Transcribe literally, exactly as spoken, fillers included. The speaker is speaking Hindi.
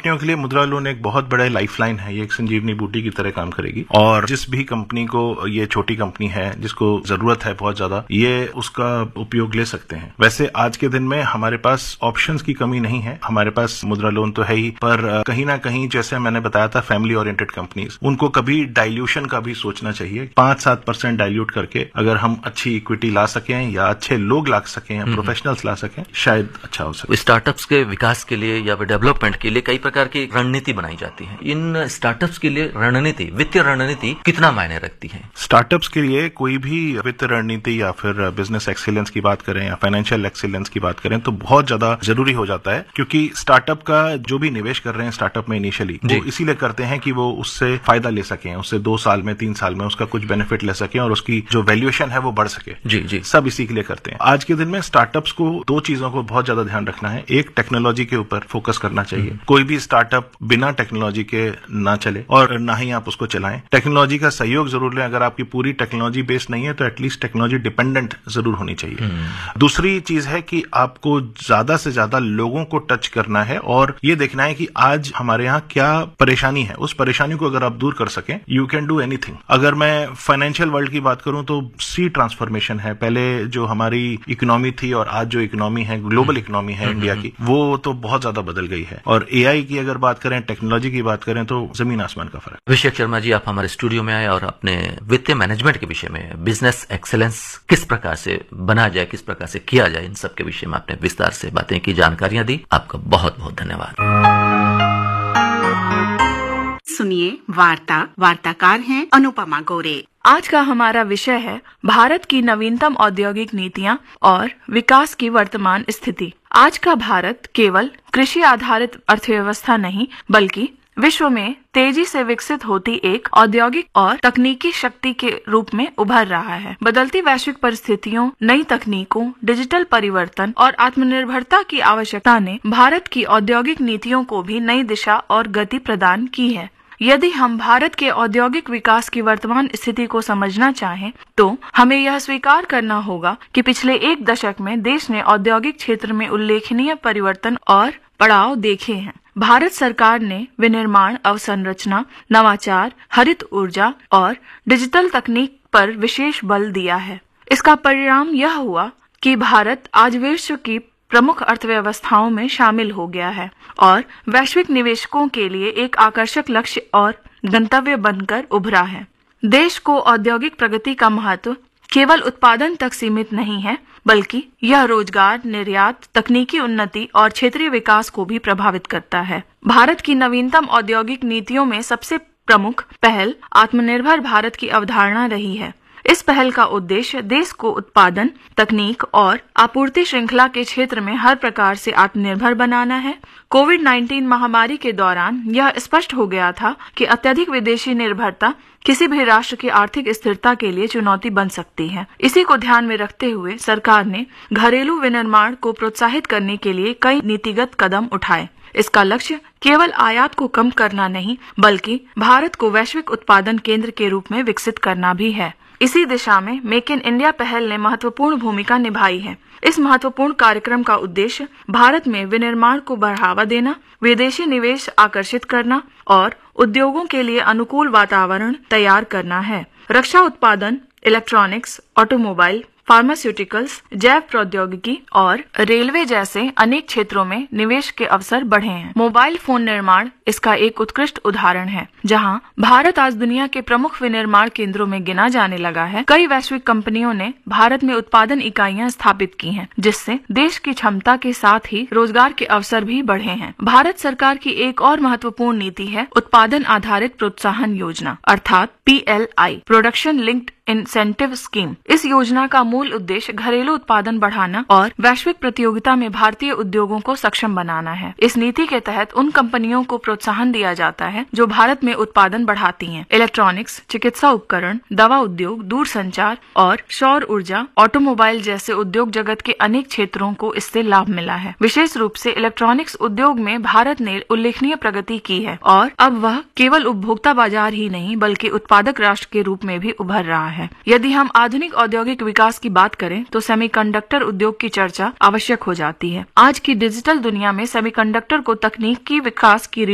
कंपनियों के लिए मुद्रा लोन एक बहुत बड़ा लाइफलाइन है। ये एक संजीवनी बूटी की तरह काम करेगी और जिस भी कंपनी को, ये छोटी कंपनी है जिसको जरूरत है बहुत ज्यादा, ये उसका उपयोग ले सकते हैं। वैसे आज के दिन में हमारे पास ऑप्शंस की कमी नहीं है, हमारे पास मुद्रा लोन तो है ही, पर कहीं ना कहीं जैसे मैंने बताया था फैमिली ओरिएंटेड कंपनीज, उनको कभी डाइल्यूशन का भी सोचना चाहिए। पांच सात परसेंट डाइल्यूट करके अगर हम अच्छी इक्विटी ला सकें या अच्छे लोग ला सकें या प्रोफेशनल्स ला सकें, शायद अच्छा हो सके। स्टार्टअप्स के विकास के लिए या डेवलपमेंट के लिए कई प्रकार की रणनीति बनाई जाती है। इन स्टार्टअप्स के लिए रणनीति, वित्तीय रणनीति कितना मायने रखती है? स्टार्टअप्स के लिए कोई भी वित्तीय रणनीति या फिर बिजनेस एक्सीलेंस की बात करें या फाइनेंशियल एक्सीलेंस की बात करें तो बहुत ज्यादा जरूरी हो जाता है, क्योंकि स्टार्टअप का जो भी निवेश कर रहे हैं स्टार्टअप में इनिशियली, वो इसीलिए करते हैं कि वो उससे फायदा ले सकें, उससे दो साल में तीन साल में उसका कुछ बेनिफिट ले सकें और उसकी जो वैल्यूएशन है वो बढ़ सके। जी जी सब इसी के लिए करते हैं। आज के दिन में स्टार्टअप्स को दो चीजों को बहुत ज्यादा ध्यान रखना है। एक, टेक्नोलॉजी के ऊपर फोकस करना चाहिए। कोई भी स्टार्टअप बिना टेक्नोलॉजी के ना चले और ना ही आप उसको चलाएं। टेक्नोलॉजी का सहयोग जरूर लें। अगर आपकी पूरी टेक्नोलॉजी बेस्ड नहीं है तो एटलीस्ट टेक्नोलॉजी डिपेंडेंट जरूर होनी चाहिए। दूसरी चीज है कि आपको ज्यादा से ज्यादा लोगों को टच करना है और ये देखना है कि आज हमारे यहाँ क्या परेशानी है। उस परेशानी को अगर आप दूर कर सकें, यू कैन डू एनीथिंग। अगर मैं फाइनेंशियल वर्ल्ड की बात करूं तो सी ट्रांसफॉर्मेशन है। पहले जो हमारी इकोनॉमी थी और आज जो इकोनॉमी है, ग्लोबल इकोनॉमी है इंडिया की, वो तो बहुत ज्यादा बदल गई है। और एआई की अगर बात करें, टेक्नोलॉजी की बात करें तो जमीन आसमान का फर्क। अभिषेक शर्मा जी, आप हमारे स्टूडियो में आए और अपने वित्तीय मैनेजमेंट के विषय में, बिजनेस एक्सेलेंस किस प्रकार से बना जाए, किस प्रकार से किया जाए, इन सब के विषय में आपने विस्तार से बातें की, जानकारियां दी। आपका बहुत बहुत धन्यवाद। सुनिए वार्ता, वार्ताकार हैं अनुपमा गोरे। आज का हमारा विषय है भारत की नवीनतम औद्योगिक नीतियां और विकास की वर्तमान स्थिति। आज का भारत केवल कृषि आधारित अर्थव्यवस्था नहीं, बल्कि विश्व में तेजी से विकसित होती एक औद्योगिक और तकनीकी शक्ति के रूप में उभर रहा है। बदलती वैश्विक परिस्थितियों, नई तकनीकों, डिजिटल परिवर्तन और आत्मनिर्भरता की आवश्यकता ने भारत की औद्योगिक नीतियों को भी नई दिशा और गति प्रदान की है। यदि हम भारत के औद्योगिक विकास की वर्तमान स्थिति को समझना चाहें, तो हमें यह स्वीकार करना होगा कि पिछले एक दशक में देश ने औद्योगिक क्षेत्र में उल्लेखनीय परिवर्तन और पड़ाव देखे हैं। भारत सरकार ने विनिर्माण, अवसंरचना, नवाचार, हरित ऊर्जा और डिजिटल तकनीक पर विशेष बल दिया है। इसका परिणाम यह हुआ कि भारत आज विश्व की प्रमुख अर्थव्यवस्थाओं में शामिल हो गया है और वैश्विक निवेशकों के लिए एक आकर्षक लक्ष्य और गंतव्य बनकर उभरा है। देश को औद्योगिक प्रगति का महत्व केवल उत्पादन तक सीमित नहीं है, बल्कि यह रोजगार, निर्यात, तकनीकी उन्नति और क्षेत्रीय विकास को भी प्रभावित करता है। भारत की नवीनतम औद्योगिक नीतियों में सबसे प्रमुख पहल आत्मनिर्भर भारत की अवधारणा रही है। इस पहल का उद्देश्य देश को उत्पादन, तकनीक और आपूर्ति श्रृंखला के क्षेत्र में हर प्रकार से आत्मनिर्भर बनाना है। कोविड नाइन्टीन महामारी के दौरान यह स्पष्ट हो गया था कि अत्यधिक विदेशी निर्भरता किसी भी राष्ट्र की आर्थिक स्थिरता के लिए चुनौती बन सकती है। इसी को ध्यान में रखते हुए सरकार ने घरेलू विनिर्माण को प्रोत्साहित करने के लिए कई नीतिगत कदम उठाए। इसका लक्ष्य केवल आयात को कम करना नहीं, बल्कि भारत को वैश्विक उत्पादन केंद्र के रूप में विकसित करना भी है। इसी दिशा में मेक इन इंडिया पहल ने महत्वपूर्ण भूमिका निभाई है। इस महत्वपूर्ण कार्यक्रम का उद्देश्य भारत में विनिर्माण को बढ़ावा देना, विदेशी निवेश आकर्षित करना और उद्योगों के लिए अनुकूल वातावरण तैयार करना है। रक्षा उत्पादन, इलेक्ट्रॉनिक्स, ऑटोमोबाइल, फार्मास्यूटिकल्स, जैव प्रौद्योगिकी और रेलवे जैसे अनेक क्षेत्रों में निवेश के अवसर बढ़े हैं। मोबाइल फोन निर्माण इसका एक उत्कृष्ट उदाहरण है, जहां भारत आज दुनिया के प्रमुख विनिर्माण केंद्रों में गिना जाने लगा है। कई वैश्विक कंपनियों ने भारत में उत्पादन इकाइयां स्थापित की हैं, जिससे देश की क्षमता के साथ ही रोजगार के अवसर भी बढ़े हैं। भारत सरकार की एक और महत्वपूर्ण नीति है उत्पादन आधारित प्रोत्साहन योजना, अर्थात P L I, production linked incentive scheme. इस योजना का मूल उद्देश्य घरेलू उत्पादन बढ़ाना और वैश्विक प्रतियोगिता में भारतीय उद्योगों को सक्षम बनाना है। इस नीति के तहत उन कंपनियों को प्रोत्साहन दिया जाता है जो भारत में उत्पादन बढ़ाती हैं। इलेक्ट्रॉनिक्स, चिकित्सा उपकरण, दवा उद्योग, दूरसंचार और सौर ऊर्जा, ऑटोमोबाइल जैसे उद्योग जगत के अनेक क्षेत्रों को इससे लाभ मिला है। विशेष रूप से इलेक्ट्रॉनिक्स उद्योग में भारत ने उल्लेखनीय प्रगति की है और अब वह केवल उपभोक्ता बाजार ही नहीं, बल्कि उत्पादक राष्ट्र के रूप में भी उभर रहा है। है। यदि हम आधुनिक औद्योगिक विकास की बात करें तो सेमीकंडक्टर उद्योग की चर्चा आवश्यक हो जाती है। आज की डिजिटल दुनिया में सेमीकंडक्टर को तकनीकी विकास की